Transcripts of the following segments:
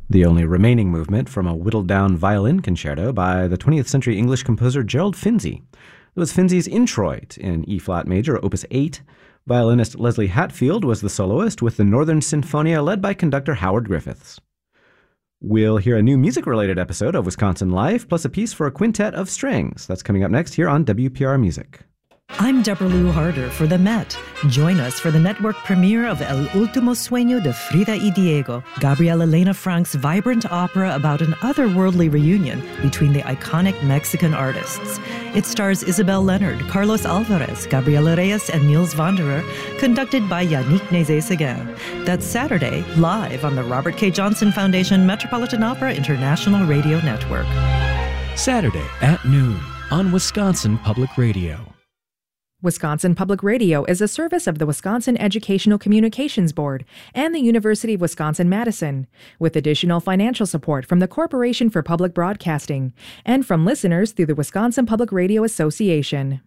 The only remaining movement from a whittled-down violin concerto by the 20th century English composer Gerald Finzi. It was Finzi's Introit in E-flat major, opus 8. Violinist Leslie Hatfield was the soloist, with the Northern Sinfonia led by conductor Howard Griffiths. We'll hear a new music-related episode of Wisconsin Life, plus a piece for a quintet of strings. That's coming up next here on WPR Music. I'm Deborah Lou Harder for The Met. Join us for the network premiere of El Último Sueño de Frida y Diego, Gabriel Elena Frank's vibrant opera about an otherworldly reunion between the iconic Mexican artists. It stars Isabel Leonard, Carlos Alvarez, Gabriela Reyes, and Niels Wanderer, conducted by Yannick Nézet-Séguin. That's Saturday, live on the Robert K. Johnson Foundation Metropolitan Opera International Radio Network. Saturday at noon on Wisconsin Public Radio. Wisconsin Public Radio is a service of the Wisconsin Educational Communications Board and the University of Wisconsin-Madison, with additional financial support from the Corporation for Public Broadcasting and from listeners through the Wisconsin Public Radio Association.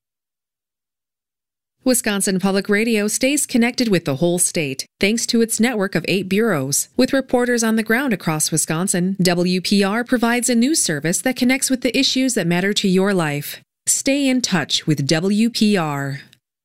Wisconsin Public Radio stays connected with the whole state, thanks to its network of 8 bureaus. With reporters on the ground across Wisconsin, WPR provides a news service that connects with the issues that matter to your life. Stay in touch with WPR.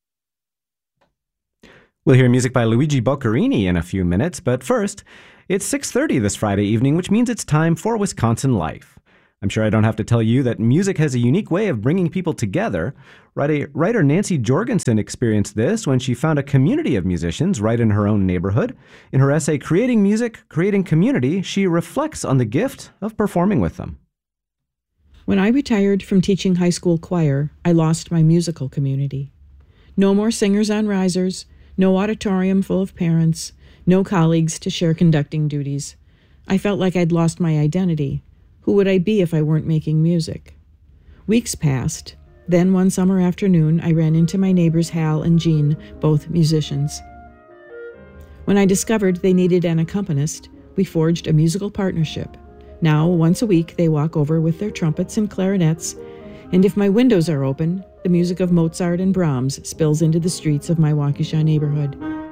We'll hear music by Luigi Boccherini in a few minutes, but first, it's 6:30 this Friday evening, which means it's time for Wisconsin Life. I'm sure I don't have to tell you that music has a unique way of bringing people together. Writer Nancy Jorgensen experienced this when she found a community of musicians right in her own neighborhood. In her essay, Creating Music, Creating Community, she reflects on the gift of performing with them. When I retired from teaching high school choir, I lost my musical community. No more singers on risers, no auditorium full of parents, no colleagues to share conducting duties. I felt like I'd lost my identity. Who would I be if I weren't making music? Weeks passed. Then one summer afternoon, I ran into my neighbors Hal and Jean, both musicians. When I discovered they needed an accompanist, we forged a musical partnership. Now, once a week, they walk over with their trumpets and clarinets, and if my windows are open, the music of Mozart and Brahms spills into the streets of my Waukesha neighborhood.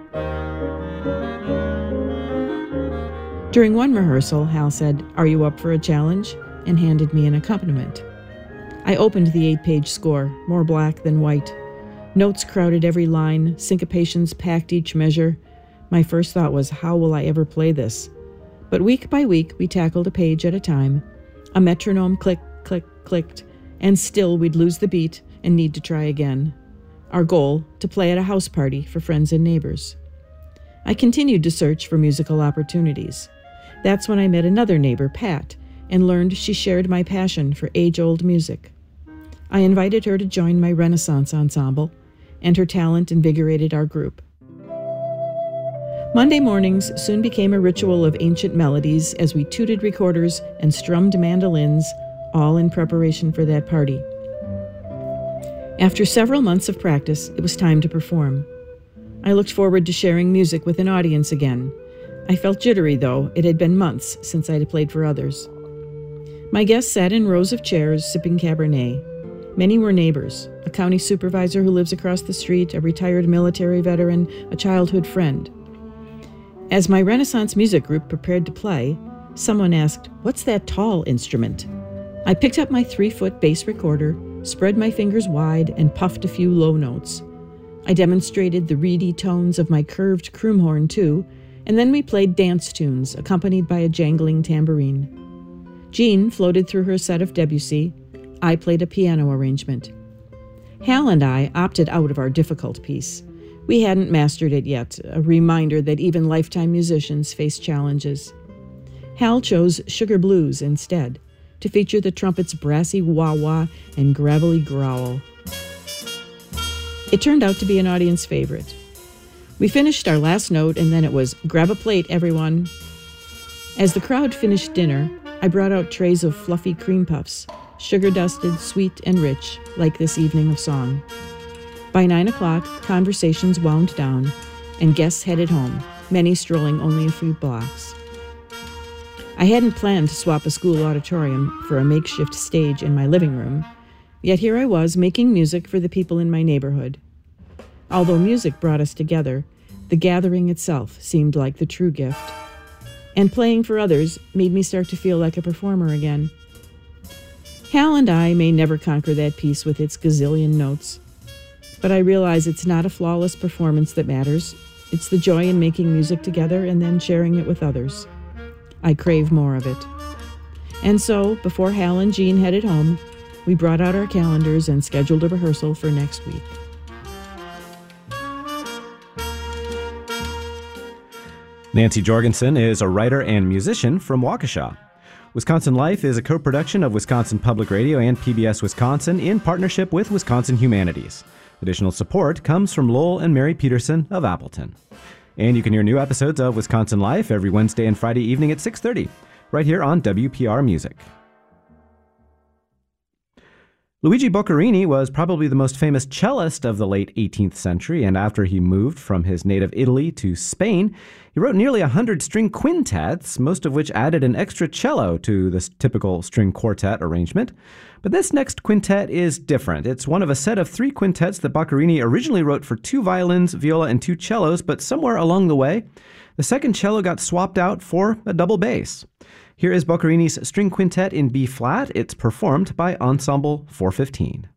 During one rehearsal, Hal said, "Are you up for a challenge?" and handed me an accompaniment. I opened the 8-page score, more black than white. Notes crowded every line, syncopations packed each measure. My first thought was, how will I ever play this? But week by week, we tackled a page at a time. A metronome click, click, clicked, and still we'd lose the beat and need to try again. Our goal, to play at a house party for friends and neighbors. I continued to search for musical opportunities. That's when I met another neighbor, Pat, and learned she shared my passion for age-old music. I invited her to join my Renaissance ensemble, and her talent invigorated our group. Monday mornings soon became a ritual of ancient melodies as we tooted recorders and strummed mandolins, all in preparation for that party. After several months of practice, it was time to perform. I looked forward to sharing music with an audience again. I felt jittery, though. It had been months since I had played for others. My guests sat in rows of chairs, sipping Cabernet. Many were neighbors, a county supervisor who lives across the street, a retired military veteran, a childhood friend. As my Renaissance music group prepared to play, someone asked, "What's that tall instrument?" I picked up my 3-foot bass recorder, spread my fingers wide, and puffed a few low notes. I demonstrated the reedy tones of my curved croomhorn, too, and then we played dance tunes, accompanied by a jangling tambourine. Jean floated through her set of Debussy. I played a piano arrangement. Hal and I opted out of our difficult piece. We hadn't mastered it yet, a reminder that even lifetime musicians face challenges. Hal chose Sugar Blues instead, to feature the trumpet's brassy wah-wah and gravelly growl. It turned out to be an audience favorite. We finished our last note, and then it was, "Grab a plate, everyone." As the crowd finished dinner, I brought out trays of fluffy cream puffs, sugar-dusted, sweet, and rich, like this evening of song. By 9 o'clock, conversations wound down, and guests headed home, many strolling only a few blocks. I hadn't planned to swap a school auditorium for a makeshift stage in my living room, yet here I was making music for the people in my neighborhood. Although music brought us together, the gathering itself seemed like the true gift. And playing for others made me start to feel like a performer again. Hal and I may never conquer that piece with its gazillion notes, but I realize it's not a flawless performance that matters. It's the joy in making music together and then sharing it with others. I crave more of it. And so, before Hal and Jean headed home, we brought out our calendars and scheduled a rehearsal for next week. Nancy Jorgensen is a writer and musician from Waukesha. Wisconsin Life is a co-production of Wisconsin Public Radio and PBS Wisconsin in partnership with Wisconsin Humanities. Additional support comes from Lowell and Mary Peterson of Appleton. And you can hear new episodes of Wisconsin Life every Wednesday and Friday evening at 6:30, right here on WPR Music. Luigi Boccherini was probably the most famous cellist of the late 18th century, and after he moved from his native Italy to Spain, he wrote nearly 100 string quintets, most of which added an extra cello to this typical string quartet arrangement. But this next quintet is different. It's one of a set of 3 quintets that Boccherini originally wrote for 2 violins, viola, and 2 cellos, but somewhere along the way, the second cello got swapped out for a double bass. Here is Boccherini's String Quintet in B-flat. It's performed by Ensemble 415.